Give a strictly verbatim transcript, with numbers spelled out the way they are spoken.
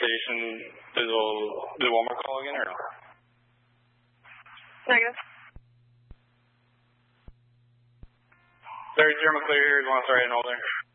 station. Do, do one more call again or no? Negative. Larry, German clear here. You want to start in all there?